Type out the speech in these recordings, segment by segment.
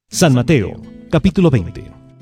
San Mateo, capítulo 20.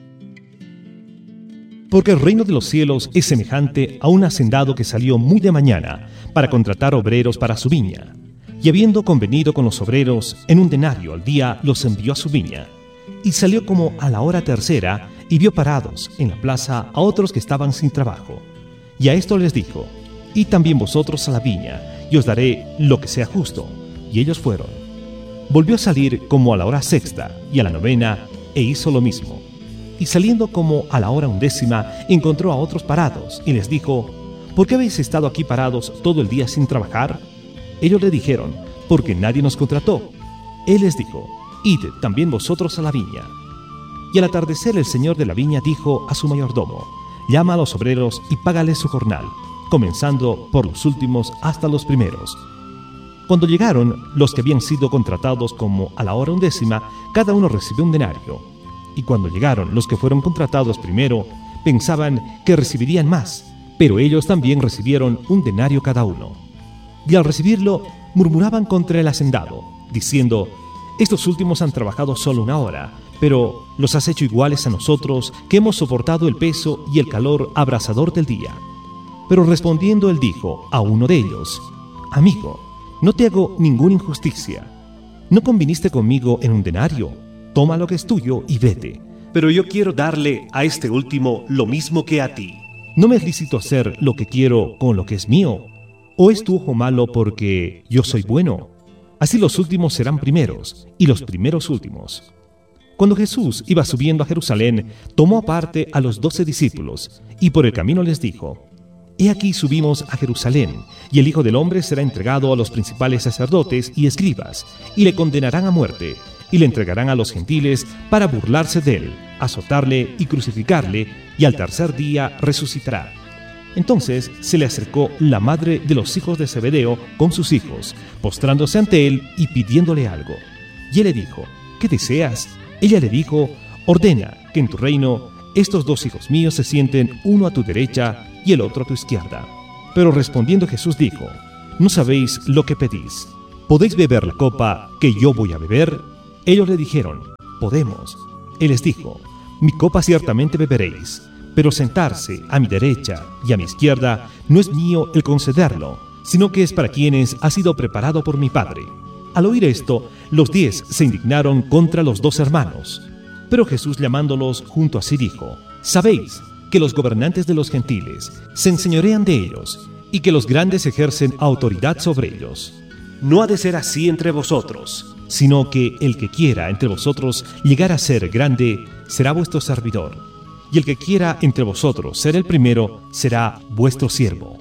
Porque el reino de los cielos es semejante a un hacendado que salió muy de mañana para contratar obreros para su viña. Y habiendo convenido con los obreros, en 1 denario al día los envió a su viña. Y salió como a la hora tercera, y vio parados en la plaza a otros que estaban sin trabajo. Y a esto les dijo: Id también vosotros a la viña, y os daré lo que sea justo. Y ellos fueron. Volvió a salir como a la hora sexta y a la novena, e hizo lo mismo. Y saliendo como a la hora 11, encontró a otros parados, y les dijo: ¿Por qué habéis estado aquí parados todo el día sin trabajar? Ellos le dijeron: Porque nadie nos contrató. Él les dijo: Id también vosotros a la viña. Y al atardecer el señor de la viña dijo a su mayordomo: Llama a los obreros y págales su jornal, comenzando por los últimos hasta los primeros. Cuando llegaron los que habían sido contratados como a la hora 11, cada uno recibió 1 denario. Y cuando llegaron los que fueron contratados primero, pensaban que recibirían más, pero ellos también recibieron 1 denario cada uno. Y al recibirlo, murmuraban contra el hacendado, diciendo: Estos últimos han trabajado solo 1 hora, pero los has hecho iguales a nosotros, que hemos soportado el peso y el calor abrasador del día. Pero respondiendo él dijo a uno de ellos: Amigo, no te hago ninguna injusticia. ¿No conviniste conmigo en 1 denario? Toma lo que es tuyo y vete. Pero yo quiero darle a este último lo mismo que a ti. ¿No me es lícito hacer lo que quiero con lo que es mío? ¿O es tu ojo malo porque yo soy bueno? Así los últimos serán primeros, y los primeros últimos. Cuando Jesús iba subiendo a Jerusalén, tomó aparte a los 12 discípulos, y por el camino les dijo: He aquí subimos a Jerusalén, y el Hijo del Hombre será entregado a los principales sacerdotes y escribas, y le condenarán a muerte, y le entregarán a los gentiles para burlarse de él, azotarle y crucificarle, y al tercer día resucitará. Entonces se le acercó la madre de los hijos de Zebedeo con sus hijos, postrándose ante él y pidiéndole algo. Y él le dijo: ¿Qué deseas? Ella le dijo: Ordena que en tu reino estos 2 hijos míos se sienten, uno a tu derecha y el otro a tu izquierda. Pero respondiendo Jesús dijo: ¿No sabéis lo que pedís? ¿Podéis beber la copa que yo voy a beber? Ellos le dijeron: Podemos. Él les dijo: Mi copa ciertamente beberéis, pero sentarse a mi derecha y a mi izquierda no es mío el concederlo, sino que es para quienes ha sido preparado por mi Padre. Al oír esto, los 10 se indignaron contra los 2 hermanos. Pero Jesús, llamándolos junto a sí, dijo: Sabéis que los gobernantes de los gentiles se enseñorean de ellos, y que los grandes ejercen autoridad sobre ellos. No ha de ser así entre vosotros, sino que el que quiera entre vosotros llegar a ser grande será vuestro servidor, y el que quiera entre vosotros ser el primero será vuestro siervo.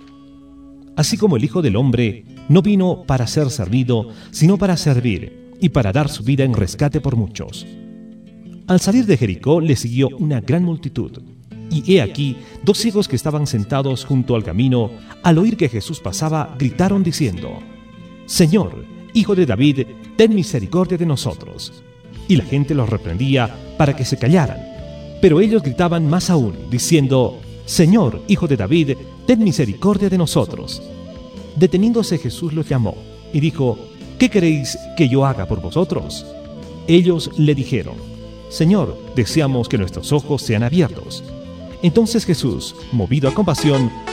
Así como el Hijo del Hombre no vino para ser servido, sino para servir, y para dar su vida en rescate por muchos. Al salir de Jericó le siguió una gran multitud. Y he aquí, 2 ciegos que estaban sentados junto al camino, al oír que Jesús pasaba, gritaron diciendo: Señor, Hijo de David, ten misericordia de nosotros. Y la gente los reprendía para que se callaran. Pero ellos gritaban más aún, diciendo: Señor, Hijo de David, ten misericordia de nosotros. Deteniéndose Jesús los llamó, y dijo: ¿Qué queréis que yo haga por vosotros? Ellos le dijeron: Señor, deseamos que nuestros ojos sean abiertos. Entonces Jesús, movido a compasión,